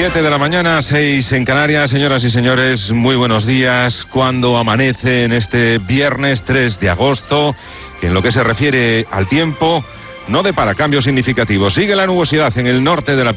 7 de la mañana, 6 en Canarias. Señoras y señores, muy buenos días. Cuando amanece en este viernes 3 de agosto, que en lo que se refiere al tiempo, no depara cambios significativos. Sigue la nubosidad en el norte de la